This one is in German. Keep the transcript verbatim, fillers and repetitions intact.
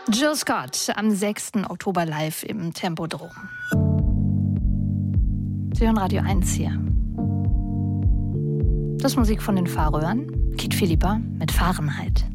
Jill Scott am sechsten Oktober live im Tempodrom. Sie hören Radio eins hier. Das ist Musik von den Färöern. Kid Philippa mit Fahrenheit.